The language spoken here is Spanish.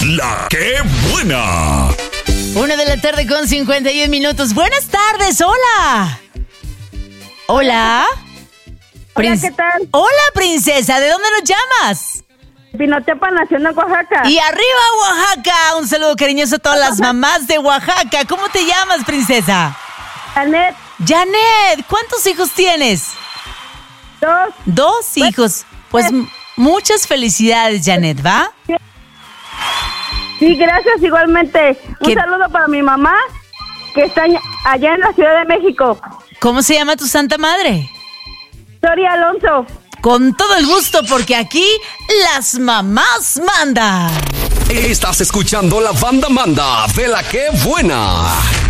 La que buena. 1:51 p.m. Buenas tardes, hola. Hola. Hola, ¿qué tal? Hola, princesa, ¿de dónde nos llamas? Pinotepa, naciendo en Oaxaca. Y arriba, Oaxaca. Un saludo cariñoso a todas las mamás de Oaxaca. ¿Cómo te llamas, princesa? Janet. Janet, ¿cuántos hijos tienes? 2. 2 hijos. Pues muchas felicidades, Janet, ¿va? Sí, gracias, igualmente. Un saludo para mi mamá, que está allá en la Ciudad de México. ¿Cómo se llama tu santa madre? Soria Alonso. Con todo el gusto, porque aquí las mamás mandan. Estás escuchando la banda manda de La que buena.